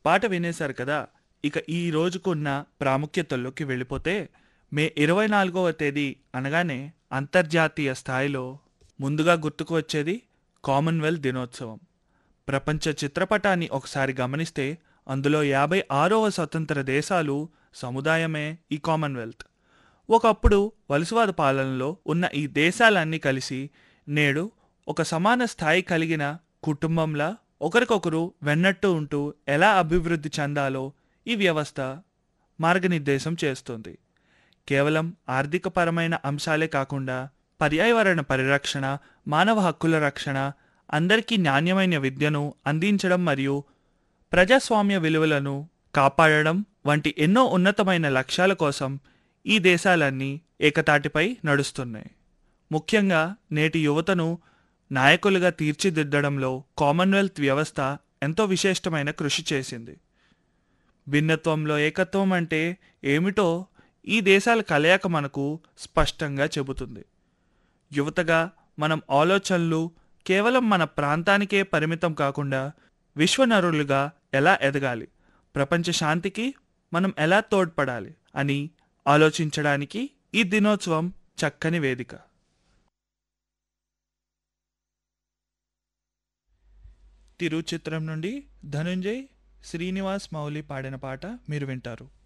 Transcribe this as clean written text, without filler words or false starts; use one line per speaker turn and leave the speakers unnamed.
పాట వినేశారు కదా. ఇక ఈ రోజుకున్న ప్రాముఖ్యతల్లోకి వెళ్ళిపోతే, మే 24వ తేదీ అనగానే అంతర్జాతీయ స్థాయిలో ముందుగా గుర్తుకు వచ్చేది కామన్వెల్త్ దినోత్సవం. ప్రపంచ చిత్రపటాన్ని ఒకసారి గమనిస్తే అందులో 56వ స్వతంత్ర దేశాలు సముదాయమే ఈ కామన్వెల్త్. ఒకప్పుడు వలసవాద పాలనలో ఉన్న ఈ దేశాలన్నీ కలిసి నేడు ఒక సమాన స్థాయి కలిగిన కుటుంబంలా ఒకరికొకరు వెన్నట్టు ఉంటూ ఎలా అభివృద్ధి చెందాలో ఈ వ్యవస్థ మార్గనిర్దేశం చేస్తుంది. కేవలం ఆర్థికపరమైన అంశాలే కాకుండా పర్యావరణ పరిరక్షణ, మానవ హక్కుల రక్షణ, అందరికీ నాణ్యమైన విద్యను అందించడం మరియు ప్రజాస్వామ్య విలువలను కాపాడడం వంటి ఎన్నో ఉన్నతమైన లక్ష్యాల కోసం ఈ దేశాలన్నీ ఏకతాటిపై నడుస్తున్నాయి. ముఖ్యంగా నేటి యువతను నాయకులుగా తీర్చిదిద్దడంలో కామన్వెల్త్ వ్యవస్థ ఎంతో విశిష్టమైన కృషి చేసింది. భిన్నత్వంలో ఏకత్వం అంటే ఏమిటో ఈ దేశాల కలయిక మనకు స్పష్టంగా చెబుతుంది. యువతగా మనం ఆలోచనలు కేవలం మన ప్రాంతానికే పరిమితం కాకుండా విశ్వనరులుగా ఎలా ఎదగాలి, ప్రపంచ శాంతికి మనం ఎలా తోడ్పడాలి అని ఆలోచించడానికి ఈ దినోత్సవం చక్కని వేదిక. తిరు చిత్రం నుండి ధనుంజయ్ శ్రీనివాస్ మౌలి పాడిన పాట మీరు వింటారు.